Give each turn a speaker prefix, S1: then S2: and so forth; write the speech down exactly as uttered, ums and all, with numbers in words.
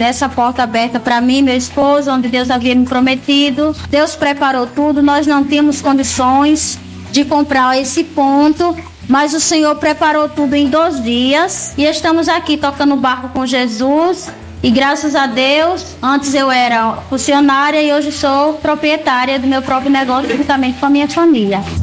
S1: dessa porta aberta para mim e meu esposo, onde Deus havia me prometido. Deus preparou tudo, nós não tínhamos condições de comprar esse ponto, mas o Senhor preparou tudo em dois dias e estamos aqui tocando o barco com Jesus. E graças a Deus, antes eu era funcionária e hoje sou proprietária do meu próprio negócio juntamente com a minha família.